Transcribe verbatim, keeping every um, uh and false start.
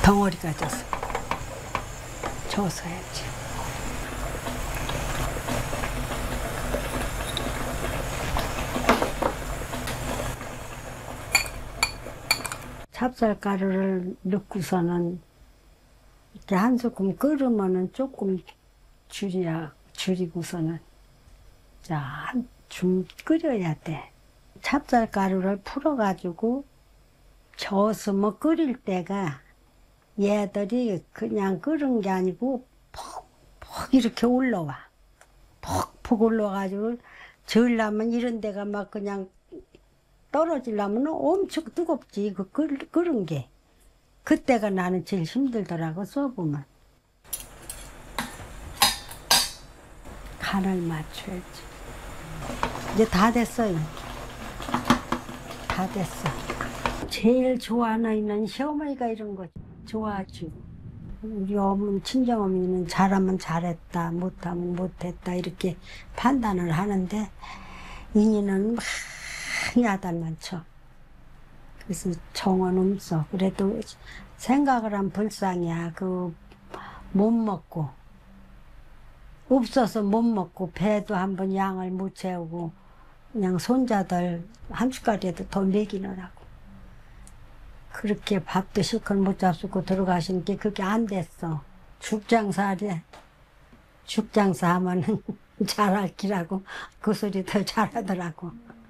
덩어리가 져서 저어서 해야지. 찹쌀가루를 넣고서는 이렇게 한 소끔 끓으면은 조금 줄이야, 줄이고서는 자, 좀 끓여야 돼. 찹쌀가루를 풀어가지고 저어서 뭐 끓일 때가 얘들이 그냥 끓은 게 아니고 퍽퍽 이렇게 올라와. 퍽퍽 올라와가지고 저으려면 이런 데가 막 그냥 떨어지려면 엄청 뜨겁지, 그 끓은 게. 그때가 나는 제일 힘들더라고, 써보면. 간을 맞춰야지. 이제 다 됐어요. 다 됐어. 제일 좋아하는 시어머니가 이런 거 좋아하지. 우리 어머니, 친정어머니는 잘하면 잘했다, 못하면 못했다, 이렇게 판단을 하는데, 이니는 막 야단만 쳐. 그래서 정은 없어. 그래도 생각을 하면 불쌍이야. 그 못 먹고 없어서 못 먹고 배도 한번 양을 못 채우고 그냥 손자들 한 숟갈이라도 더 먹이느라고 그렇게 밥도 실컷 못 잡수고 들어가신 게 그게 안 됐어. 죽장사래. 죽장사 하면은 잘할 기라고 그 소리 더 잘하더라고.